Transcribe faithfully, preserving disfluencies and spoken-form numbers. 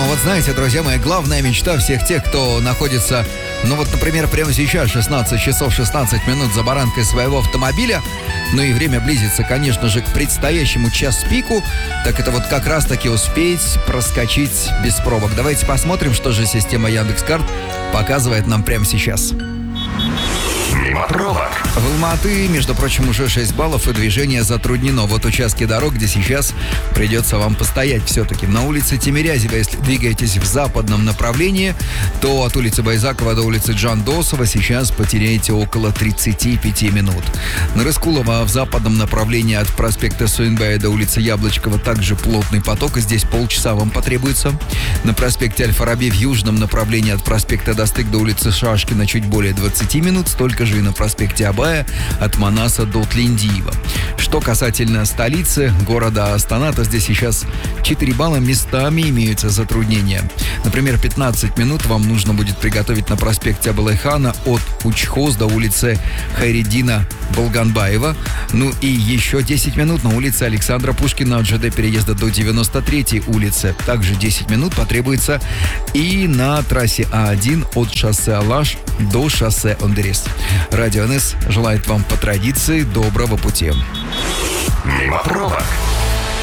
вот знаете, друзья мои, главная мечта всех тех, кто находится, ну вот, например, прямо сейчас шестнадцать часов шестнадцать минут за баранкой своего автомобиля, ну и время близится, конечно же, к предстоящему час-пику, так это вот как раз-таки успеть проскочить без пробок. Давайте посмотрим, что же система Яндекс.Карт показывает нам прямо сейчас. Мимо пробок. В Алматы, между прочим, уже шесть баллов и движение затруднено. Вот участки дорог, где сейчас придется вам постоять все-таки. На улице Тимирязева, если двигаетесь в западном направлении, то от улицы Байзакова до улицы Джандосова сейчас потеряете около тридцать пять минут. На Рыскулова в западном направлении от проспекта Суинбая до улицы Яблочкова также плотный поток, и здесь полчаса вам потребуется. На проспекте Аль-Фараби в южном направлении от проспекта Достык до улицы Шашкина чуть более двадцать минут, столько же и на проспекте Абая от Манаса до Тлендиева. Что касательно столицы города Астана, то здесь сейчас четыре балла, местами имеются затруднения. Например, пятнадцать минут вам нужно будет приготовить на проспекте Абылайхана от Учхоз до улицы Хайреддина Болганбаева. Ну и еще десять минут на улице Александра Пушкина от ЖД переезда до девяносто третьей улицы. Также десять минут потребуется и на трассе А один от шоссе Алаш до шоссе Ондерес. Радио эн эс желает вам по традиции доброго пути. Мимо пробок.